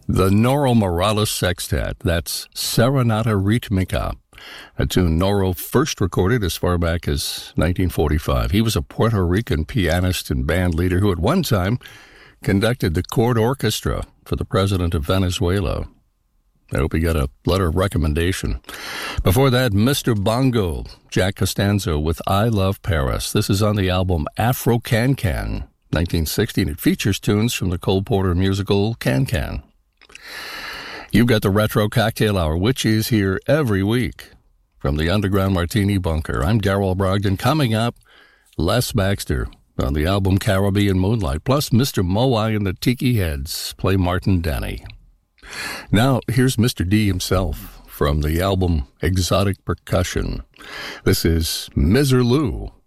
The Noro Morales Sextet, that's Serenata Ritmica, a tune Noro first recorded as far back as 1945. He was a Puerto Rican pianist and band leader who at one time conducted the court orchestra for the president of Venezuela. I hope he got a letter of recommendation. Before that, Mr. Bongo, Jack Costanzo with I Love Paris. This is on the album Afro Can Can, 1960, and it features tunes from the Cole Porter musical Can Can. You've got the Retro Cocktail Hour, which is here every week from the Underground Martini Bunker. I'm Darrell Brogdon. Coming up, Les Baxter on the album Caribbean Moonlight, plus Mr. Moai and the Tiki Heads play Martin Denny. Now, here's Mr. D himself from the album Exotic Percussion. This is Miserlou.